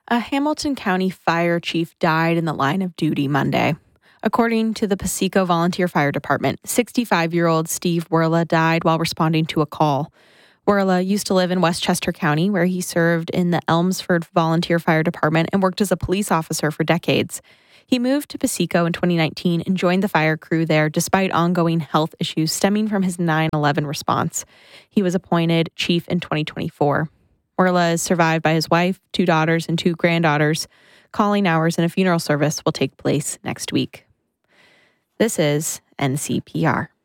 A Hamilton County fire chief died in the line of duty Monday. According to the Piseco Volunteer Fire Department, 65-year-old Steve Werla died while responding to a call. Werla used to live in Westchester County, where he served in the Elmsford Volunteer Fire Department and worked as a police officer for decades. He moved to Piseco in 2019 and joined the fire crew there despite ongoing health issues stemming from his 9/11 response. He was appointed chief in 2024. Werla is survived by his wife, 2 daughters, and 2 granddaughters. Calling hours and a funeral service will take place next week. This is NCPR.